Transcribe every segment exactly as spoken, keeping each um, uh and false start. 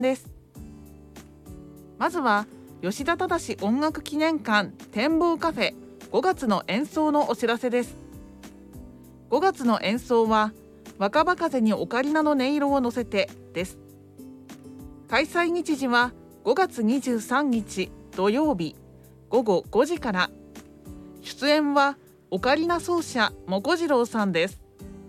です。まずは吉田忠音楽記念館展望カフェごがつの演奏のお知らせです。ごがつの演奏は若葉風にオカリナの音色を乗せてです。開催日時はごがつにじゅうさんにち土曜日ごごごじから。出演はオカリナ奏者もこじろうさんです。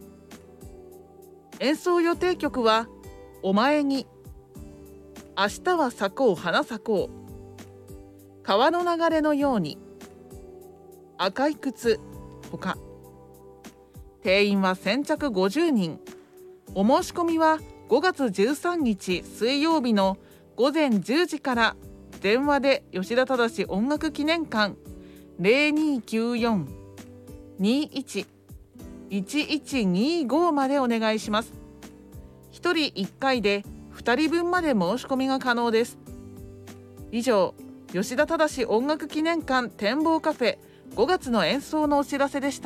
演奏予定曲はお前に、明日は咲こう花咲こう、川の流れのように、赤い靴ほか。定員は先着ごじゅうにん。お申し込みはごがつじゅうさんにち水曜日のごぜんじゅうじから。電話で吉田忠音楽記念館 ゼロにーきゅうよん にーいち いちいちにーご までお願いします。ひとりいっかいでふたりぶんまで申し込みが可能です。以上、吉田忠音楽記念館展望カフェごがつの演奏のお知らせでした。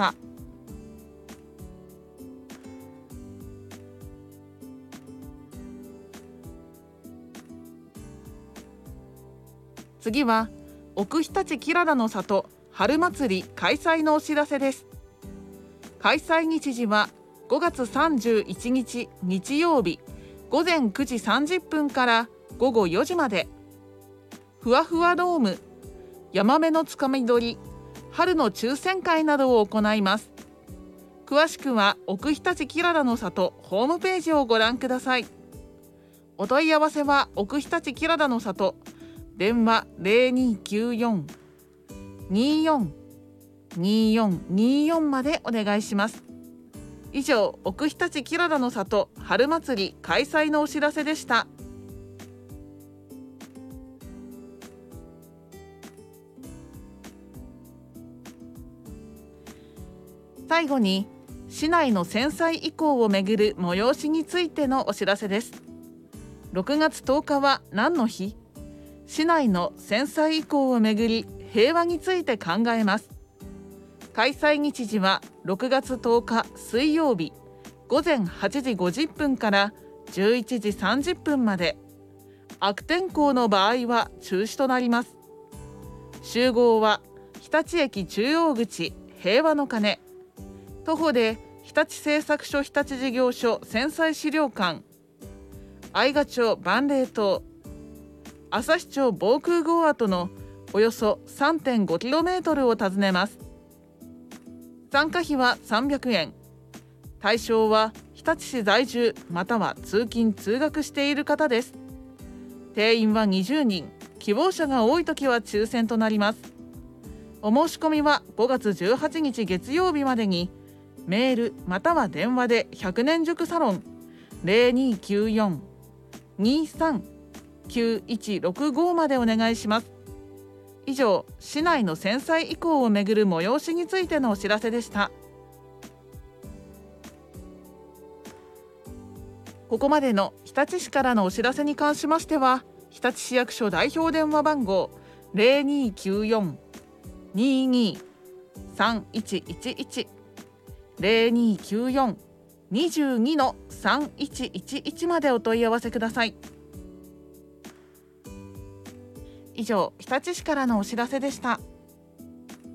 次は奥日立きららの里春祭り開催のお知らせです。開催日時はごがつさんじゅういちにち日曜日ごぜんくじさんじゅっぷんからごごよじまで。ふわふわドーム、ヤマメのつかみ取り、春の抽選会などを行います。詳しくは奥日立きららの里ホームページをご覧ください。お問い合わせは奥日立きららの里電話 ゼロにーきゅうよん にーよん にーよんにーよん までお願いします。以上、奥日立きららの里春祭り開催のお知らせでした。最後に市内の戦災遺構をめぐる催しについてのお知らせです。ろくがつとおかは何の日？市内の戦災遺構をめぐり平和について考えます。開催日時はろくがつとおか水曜日ごぜんはちじごじゅっぷんからじゅういちじさんじゅっぷんまで。悪天候の場合は中止となります。集合は日立駅中央口平和の鐘。徒歩で日立製作所日立事業所戦災資料館、愛賀町万礼島、旭町防空壕跡のおよそ さんてんごキロメートル を訪ねます。参加費はさんびゃくえん。対象は日立市在住または通勤通学している方です。定員はにじゅうにん。希望者が多いときは抽選となります。お申し込みはごがつじゅうはちにち月曜日までにメールまたは電話でひゃくねん塾サロン ゼロにーきゅうよん にーさん きゅういちろくご までお願いします。以上、市内の戦災遺構をめぐる催しについてのお知らせでした。ここまでの日立市からのお知らせに関しましては、日立市役所代表電話番号 ゼロにーきゅうよん にーにー さんいちいちいち ゼロにーきゅうよん にじゅうに さんいちいちいち までお問い合わせください。以上、日立市からのお知らせでした。